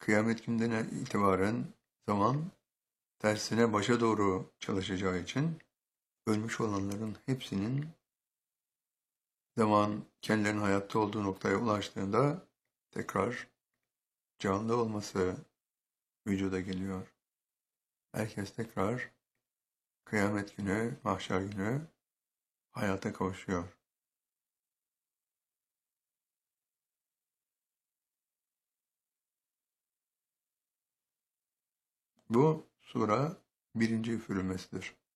kıyamet günden itibaren zaman tersine başa doğru çalışacağı için ölmüş olanların hepsinin zaman kendilerinin hayatta olduğu noktaya ulaştığında tekrar canlı olması vücuda geliyor. Herkes tekrar kıyamet günü, mahşer günü hayata kavuşuyor. Bu sura birinci üfürülmesidir.